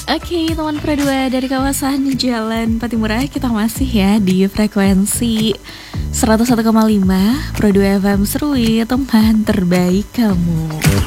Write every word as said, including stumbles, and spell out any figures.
Oke, teman Pro dua dari kawasan Jalan Patimura, kita masih ya di frekuensi seratus satu koma lima Pro dua F M Serui, teman terbaik kamu.